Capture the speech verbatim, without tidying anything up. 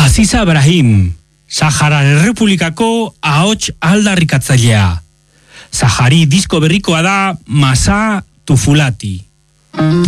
Aziza Brahim, Sahara Errepublikako ahots aldarrikatzailea. Sahari disko berrikoa da Masa Tufulati.